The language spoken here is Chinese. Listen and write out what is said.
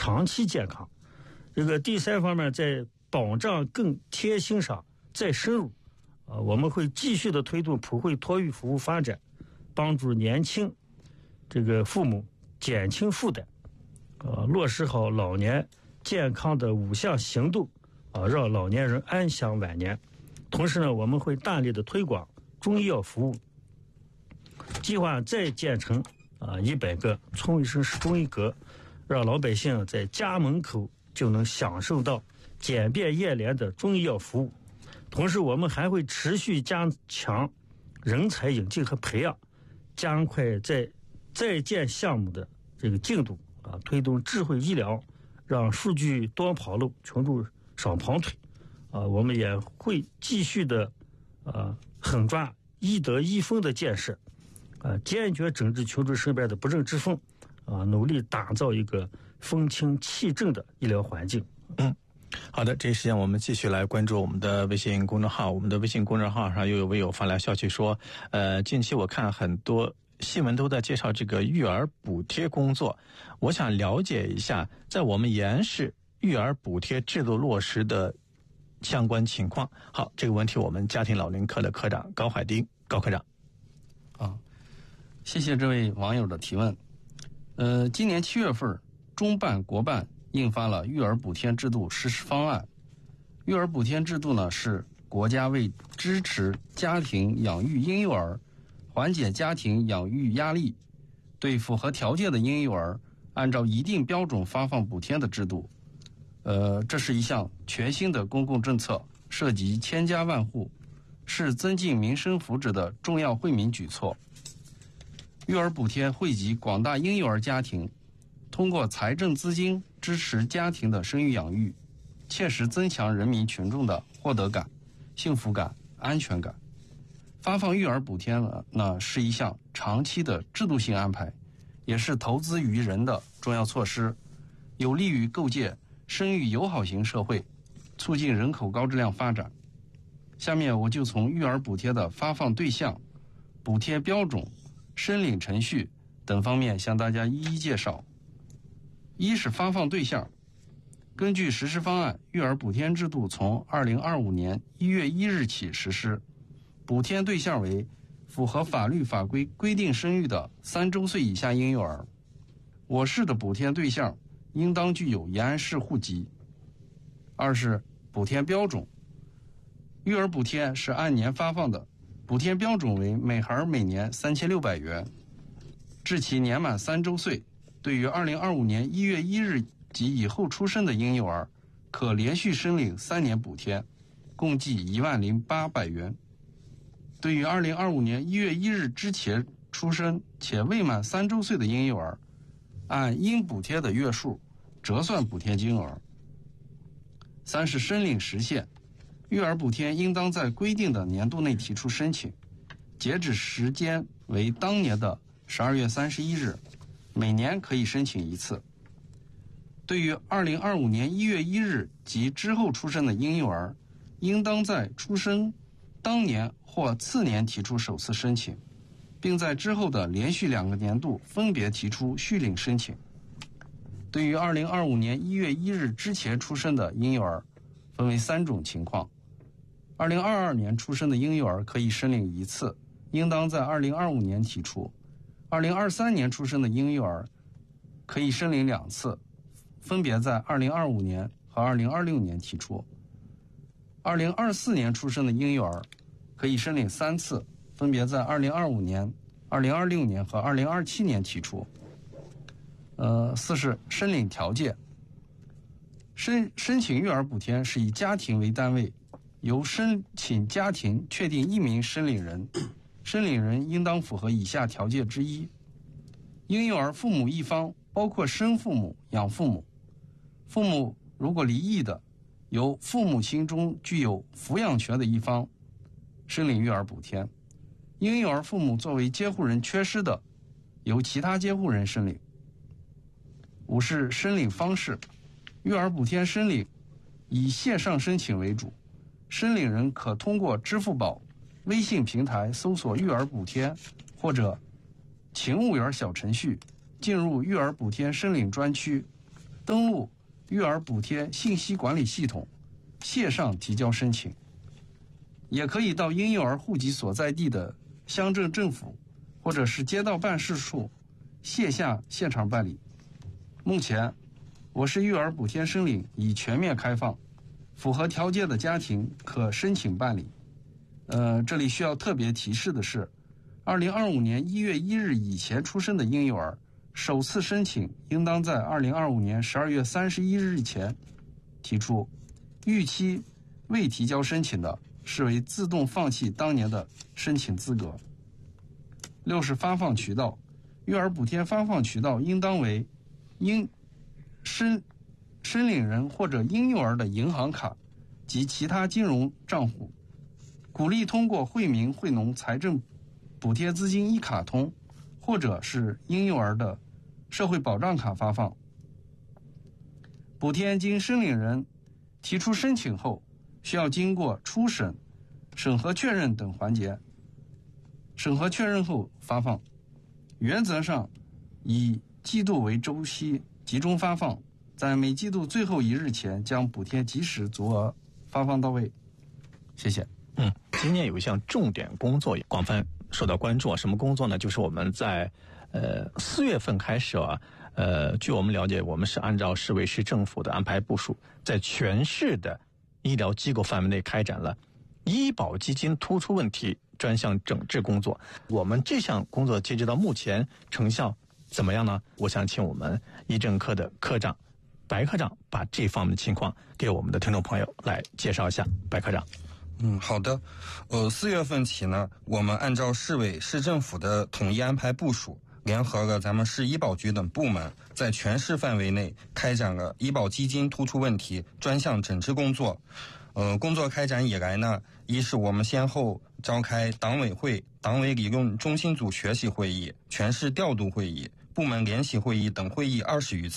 长期健康。这个第三方面，在保障更贴心上再深入我们会继续的推动普惠托育服务发展，帮助年轻这个父母减轻负担落实好老年健康的5项行动让老年人安享晚年。同时呢，我们会大力的推广中医药服务，计划再建成100个村卫生室中医阁，让老百姓在家门口就能享受到简便验廉的中医药服务。同时我们还会持续加强人才引进和培养，加快在建项目的这个进度推动智慧医疗，让数据多跑路，群众少跑腿我们也会继续的狠抓医德医风的建设坚决整治群众身边的不正之风努力打造一个风清气正的医疗环境。 好的，这一时间我们继续来关注我们的微信公众号。我们的微信公众号上又有微友发来消息说近期我看很多新闻都在介绍这个育儿补贴工作，我想了解一下在我们延市育儿补贴制度落实的相关情况。好，这个问题我们家庭老龄科的科长高海丁高科长。 谢谢这位网友的提问。今年7月份中办国办印发了育儿补贴制度实施方案。育儿补贴制度呢，是国家为支持家庭养育婴幼儿，缓解家庭养育压力，对符合条件的婴幼儿按照一定标准发放补贴的制度。这是一项全新的公共政策，涉及千家万户，是增进民生福祉的重要惠民举措。育儿补贴惠及广大婴幼儿家庭，通过财政资金支持家庭的生育养育，切实增强人民群众的获得感、幸福感、安全感。发放育儿补贴呢是一项长期的制度性安排，也是投资于人的重要措施，有利于构建生育友好型社会，促进人口高质量发展。下面我就从育儿补贴的发放对象、补贴标准、申领程序等方面向大家一一介绍。一是发放对象。根据实施方案，育儿补贴制度从2025年1月1日起实施，补贴对象为符合法律法规规定生育的3周岁以下婴幼儿。我市的补贴对象应当具有延安市户籍。二是补贴标准。育儿补贴是按年发放的，补贴标准为每孩每年3600元，至其年满3周岁。对于2025年1月1日及以后出生的婴幼儿，可连续申领3年补贴，共计10800元。对于2025年1月1日之前出生且未满3周岁的婴幼儿，按应补贴的月数折算补贴金额。三是申领时限。育儿补贴应当在规定的年度内提出申请，截止时间为当年的12月31日，每年可以申请1次。对于2025年1月1日及之后出生的婴幼儿，应当在出生当年或次年提出首次申请，并在之后的连续2个年度分别提出续领申请。对于2025年1月1日之前出生的婴幼儿，分为3种情况。2022年出生的婴幼儿可以申领1次，应当在2025年提出。2023年出生的婴幼儿可以申领2次，分别在2025年和2026年提出。2024年出生的婴幼儿可以申领3次，分别在2025年、2026年和2027年提出。四是申领条件。申请育儿补贴是以家庭为单位，由申请家庭确定1名申领人，申领人应当符合以下条件之一：婴幼儿父母一方，包括生父母、养父母，父母如果离异的，由父母亲中具有抚养权的一方申领育儿补贴；婴幼儿父母作为监护人缺失的，由其他监护人申领。五是申领方式。育儿补贴申领以线上申请为主，申领人可通过支付宝、微信平台搜索育儿补贴，或者勤务员小程序进入育儿补贴申领专区， 登录育儿补贴信息管理系统，线上提交申请。也可以到婴幼儿户籍所在地的乡镇政府或者是街道办事处线下现场办理。目前，我市育儿补贴申领已全面开放，符合条件的家庭可申请办理。这里需要特别提示的是，2025年1月1日以前出生的婴幼儿，首次申请应当在2025年12月31日以前提出，逾期未提交申请的，视为自动放弃当年的申请资格。6是发放渠道，育儿补贴发放渠道应当为申领人或者婴幼儿的银行卡及其他金融账户，鼓励通过惠民惠农财政补贴资金一卡通或者是婴幼儿的社会保障卡发放。补贴经申领人提出申请后，需要经过初审、审核确认等环节，审核确认后发放。原则上以季度为周期，集中发放，在每季度最后1日前将补贴及时足额发放到位。谢谢。 今年有一项重点工作也广泛受到关注，什么工作呢？就是我们在4月份开始据我们了解，我们是按照市委市政府的安排部署，在全市的医疗机构范围内开展了医保基金突出问题专项整治工作。我们这项工作截止到目前成效怎么样呢？我想请我们医政科的科长白科长把这方面的情况给我们的听众朋友来介绍一下。白科长。 好的。4月份起呢，我们按照市委市政府的统一安排部署，联合了咱们市医保局等部门，在全市范围内开展了医保基金突出问题专项整治工作。工作开展以来呢，一是我们先后召开党委会、党委理论中心组学习会议、全市调度会议、部门联席会议等会议20余次。